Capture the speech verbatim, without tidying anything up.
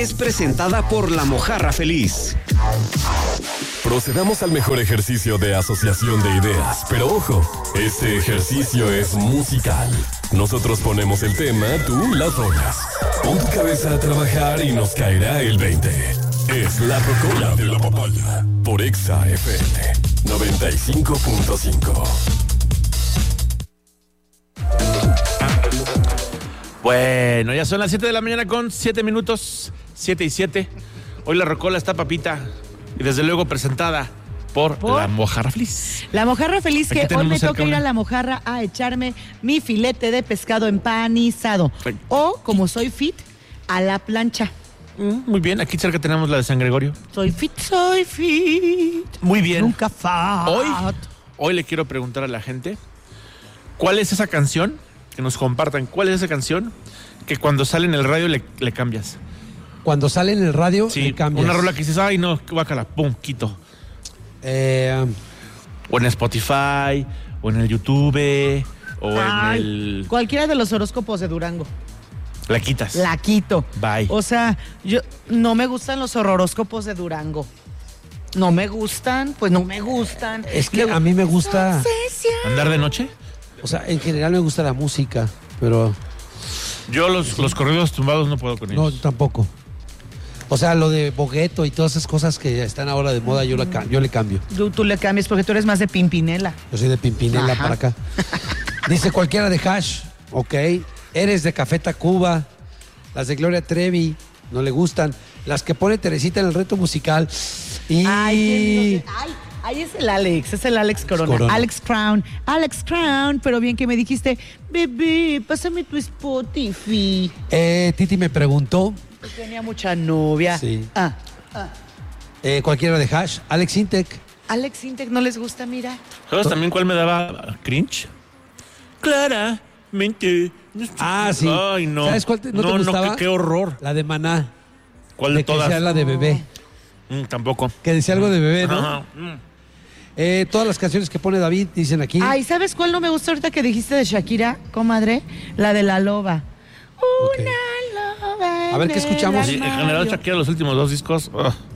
es presentada por La Mojarra Feliz. Procedamos al mejor ejercicio de asociación de ideas, pero ojo, este ejercicio es musical. Nosotros ponemos el tema, tú las rolas. Pon tu cabeza a trabajar y nos caerá el veinte. Es La Rocola de la Papaya, por Exa F M noventa y cinco punto cinco. Bueno, ya son las siete de la mañana con siete minutos, siete y siete. Hoy La Rocola está papita y desde luego presentada por, ¿Por? La Mojarra Feliz. La Mojarra Feliz, Aquí que hoy me toca una... ir a La Mojarra a echarme mi filete de pescado empanizado. O, como soy fit, a la plancha. Mm, muy bien, aquí cerca tenemos la de San Gregorio. Soy fit, soy fit. Muy bien. Nunca fat. Hoy, hoy le quiero preguntar a la gente, ¿cuál es esa canción? Que nos compartan, ¿cuál es esa canción que cuando sale en el radio le, le cambias? Cuando sale en el radio, sí, le cambias. Una rola que dices, ay no, guácala, pum, quito. Eh, o en Spotify, o en el YouTube, o ay, en el... Cualquiera de los horóscopos de Durango. La quitas. La quito. Bye. O sea, yo no me gustan los horóscopos de Durango. No me gustan, pues no me gustan. Es que a mí me gusta... ¿Andar de noche? O sea, en general me gusta la música, pero... Yo los, los corridos tumbados no puedo con ellos. No, tampoco. O sea, lo de Bogueto y todas esas cosas que están ahora de moda, yo, la, yo le cambio. Tú, tú le cambias porque tú eres más de Pimpinela. Yo soy de Pimpinela. Ajá. Para acá. Dice cualquiera de Hash, ok. Eres de Café Tacuba. Las de Gloria Trevi, no le gustan. Las que pone Teresita en el reto musical. Y... Ay, ay, ahí es el Alex, es el Alex Corona. Corona. Alex Crown, Alex Crown, pero bien que me dijiste, bebé, pásame tu Spotify. Eh, Titi me preguntó. Tenía mucha novia. Sí. Ah, ah. Eh, cualquiera de Hash, Alex Intec. Alex Intec no les gusta, mira. ¿Sabes también cuál me daba cringe? Claramente. Ah, sí. Ay, no. ¿Sabes cuál te, no, no te gustaba? No, qué, qué horror. La de Maná. ¿Cuál de, de todas? Que decía la de bebé. Mm, tampoco. Que decía algo de bebé, ¿no? Ajá. Mm. Eh, todas las canciones que pone David dicen aquí. Ay, ¿sabes cuál no me gusta ahorita que dijiste de Shakira, comadre? La de La Loba. Okay. Una loba. A ver, ¿qué escuchamos? Sí, en general, Shakira, los últimos dos discos. Oh.